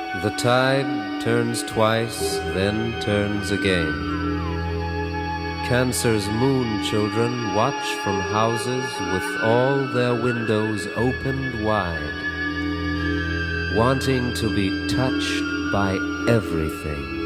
The tide turns twice, then turns again. Cancer's moon children watch from houses with all their windows opened wide, wanting to be touched by everything.